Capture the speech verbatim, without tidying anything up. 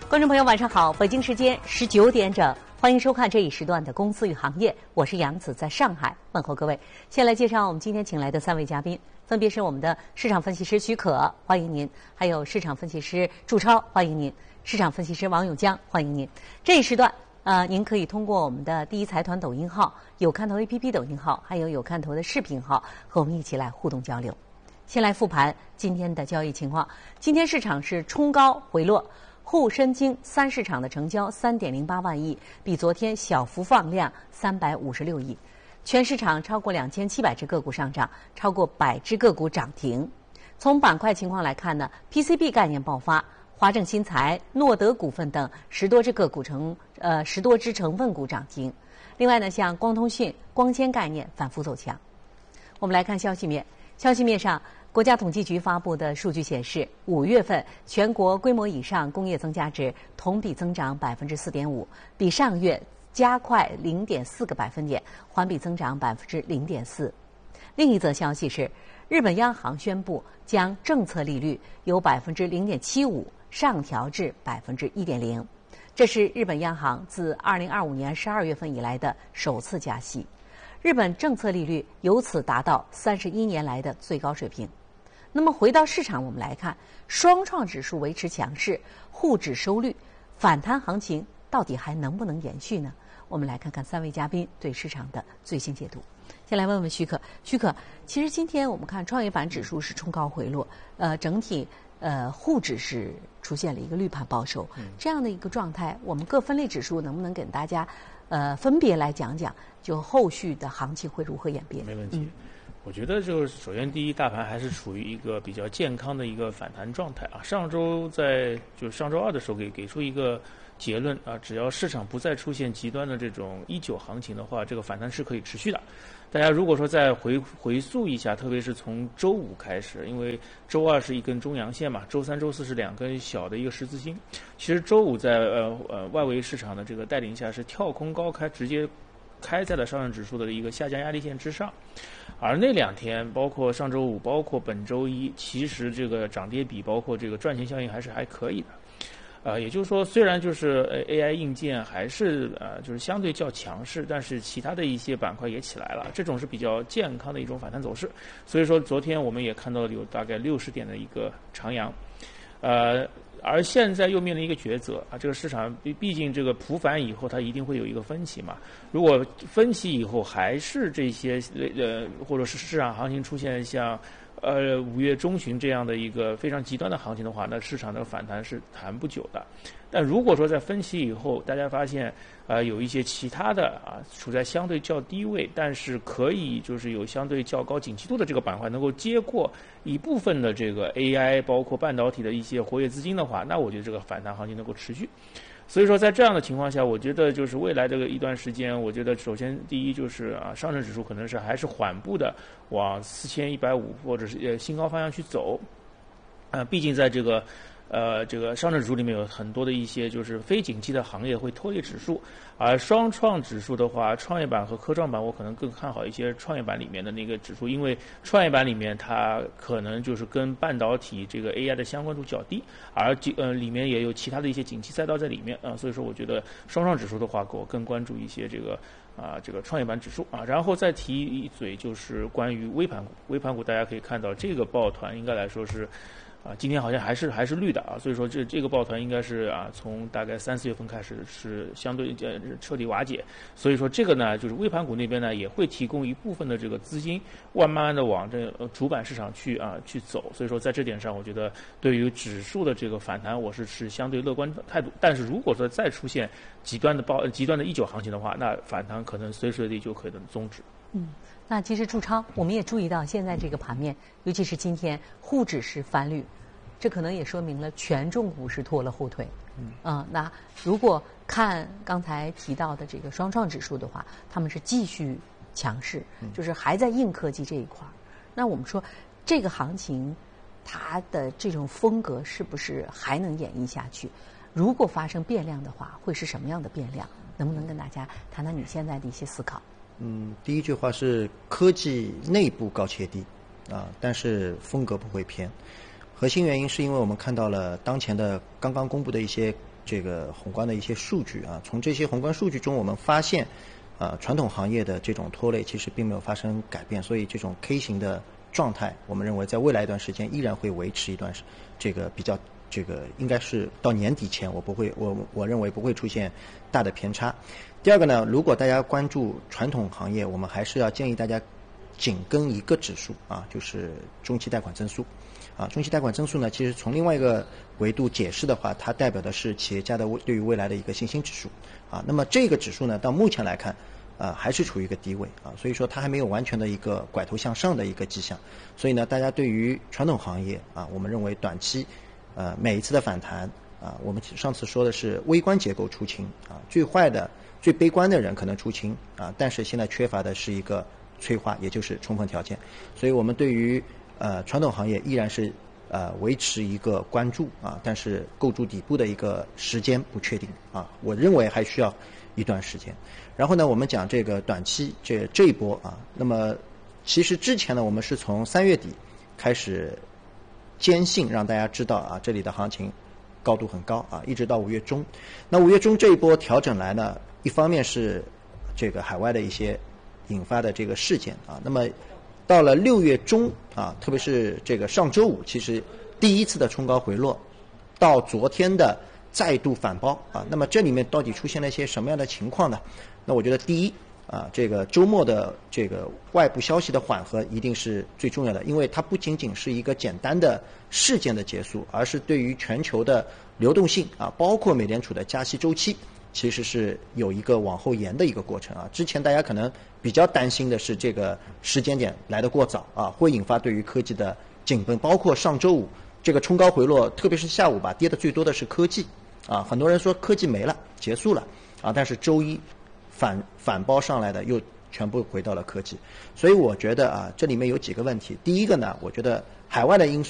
观众朋友，晚上好！北京时间十九点整，欢迎收看这一时段的《公司与行业》，我是杨子，在上海问候各位。先来介绍我们今天请来的三位嘉宾，分别是我们的市场分析师许可，欢迎您；还有市场分析师祝超，欢迎您；市场分析师王永江，欢迎您。这一时段，呃，您可以通过我们的第一财团抖音号、有看头 A P P 抖音号，还有有看头的视频号，和我们一起来互动交流。先来复盘今天的交易情况。今天市场是冲高回落，沪深京三市场的成交 三点零八万亿，比昨天小幅放量三百五十六亿。全市场超过两千七百只个股上涨，超过百只个股涨停。从板块情况来看呢 ，P C B 概念爆发，华正新材、诺德股份等十多只个股成呃十多只成分股涨停。另外呢，像光通讯、光纤概念反复走强。我们来看消息面，消息面上。国家统计局发布的数据显示，五月份全国规模以上工业增加值同比增长百分之四点五，比上月加快零点四个百分点，环比增长百分之零点四。另一则消息是，日本央行宣布将政策利率由百分之零点七五上调至百分之一点零，这是日本央行自二零二五年十二月份以来的首次加息，日本政策利率由此达到三十一年来的最高水平。那么回到市场，我们来看双创指数维持强势，沪指收率，反弹行情到底还能不能延续呢？我们来看看三位嘉宾对市场的最新解读。先来问问许可，许可，其实今天我们看创业板指数是冲高回落，呃，整体呃沪指是出现了一个绿盘报收，嗯、这样的一个状态，我们各分类指数能不能给大家呃分别来讲讲，就后续的行情会如何演变？ 没问题。 嗯我觉得就是首先第一，大盘还是处于一个比较健康的一个反弹状态啊。上周在就上周二的时候给给出一个结论啊，只要市场不再出现极端的这种一九行情的话，这个反弹是可以持续的。大家如果说再回回溯一下，特别是从周五开始，因为周二是一根中阳线嘛，周三、周四是两根小的一个十字星。其实周五在呃呃外围市场的这个带领下是跳空高开，直接开在了上证指数的一个下降压力线之上。而那两天，包括上周五，包括本周一，其实这个涨跌比，包括这个赚钱效应还是还可以的。呃，也就是说，虽然就是呃 A I 硬件还是呃就是相对较强势，但是其他的一些板块也起来了，这种是比较健康的一种反弹走势。所以说，昨天我们也看到了有大概六十点的一个长阳，呃。而现在又面临一个抉择啊，这个市场毕毕竟这个普反以后，它一定会有一个分歧嘛。如果分歧以后还是这些呃，或者是市场行情出现像呃五月中旬这样的一个非常极端的行情的话，那市场的反弹是谈不久的。但如果说在分歧以后，大家发现呃有一些其他的啊处在相对较低位，但是可以就是有相对较高景气度的这个板块能够接过一部分的这个 A I 包括半导体的一些活跃资金的话，那我觉得这个反弹行情能够持续。所以说在这样的情况下，我觉得就是未来这个一段时间，我觉得首先第一就是啊上证指数可能是还是缓步的往四千一百五或者是呃新高方向去走，啊、呃，毕竟在这个。呃，这个上证指数里面有很多的一些就是非景气的行业会拖累指数，而双创指数的话，创业板和科创板我可能更看好一些创业板里面的那个指数，因为创业板里面它可能就是跟半导体这个 A I 的相关度较低，而呃里面也有其他的一些景气赛道在里面啊、呃，所以说我觉得双创指数的话，我更关注一些这个啊这个创业板指数啊，然后再提一嘴就是关于微盘股，微盘股大家可以看到这个抱团应该来说是。啊，今天好像还是还是绿的啊，所以说这这个抱团应该是啊，从大概三四月份开始是相对呃彻底瓦解，所以说这个呢，就是微盘股那边呢也会提供一部分的这个资金，慢慢的往这呃主板市场去啊去走，所以说在这点上，我觉得对于指数的这个反弹，我是持相对乐观态度。但是如果说再出现极端的暴极端的一九行情的话，那反弹可能随时随地就可能终止。 嗯。那其实祝超，我们也注意到现在这个盘面，尤其是今天沪指是翻绿，这可能也说明了权重股是拖了后腿。嗯，啊、呃，那如果看刚才提到的这个双创指数的话，他们是继续强势，就是还在硬科技这一块儿。那我们说这个行情，它的这种风格是不是还能演绎下去？如果发生变量的话，会是什么样的变量？能不能跟大家谈谈你现在的一些思考？ 嗯，第一句话是科技内部高切低啊，但是风格不会偏。核心原因是因为我们看到了当前的刚刚公布的一些这个宏观的一些数据啊，从这些宏观数据中，我们发现，呃，传统行业的这种拖累其实并没有发生改变，所以这种 K 型的状态，我们认为在未来一段时间依然会维持一段这个比较这个应该是到年底前，我不会我我认为不会出现大的偏差。第二个呢，如果大家关注传统行业，我们还是要建议大家紧跟一个指数啊，就是中期贷款增速。啊，中期贷款增速呢，其实从另外一个维度解释的话，它代表的是企业家的对于未来的一个信心指数啊。那么这个指数呢，到目前来看，呃，还是处于一个低位啊，所以说它还没有完全的一个拐头向上的一个迹象。所以呢，大家对于传统行业啊，我们认为短期呃每一次的反弹啊，我们上次说的是微观结构出清啊，最坏的、最悲观的人可能出清啊，但是现在缺乏的是一个催化，也就是充分条件。所以我们对于呃，传统行业依然是呃维持一个关注啊，但是构筑底部的一个时间不确定啊，我认为还需要一段时间。然后呢，我们讲这个短期这这一波啊，那么其实之前呢，我们是从三月底开始坚信让大家知道啊，这里的行情高度很高啊，一直到五月中。那五月中这一波调整来呢，一方面是这个海外的一些引发的这个事件啊，那么到了六月中啊，特别是这个上周五，其实第一次的冲高回落，到昨天的再度反包啊，那么这里面到底出现了一些什么样的情况呢？那我觉得第一啊，这个周末的这个外部消息的缓和一定是最重要的，因为它不仅仅是一个简单的事件的结束，而是对于全球的流动性啊，包括美联储的加息周期，其实是有一个往后延的一个过程啊。之前大家可能比较担心的是这个时间点来得过早啊，会引发对于科技的紧绷，包括上周五这个冲高回落，特别是下午吧，跌的最多的是科技啊，很多人说科技没了，结束了啊，但是周一反反包上来的又全部回到了科技，所以我觉得啊，这里面有几个问题。第一个呢，我觉得海外的因素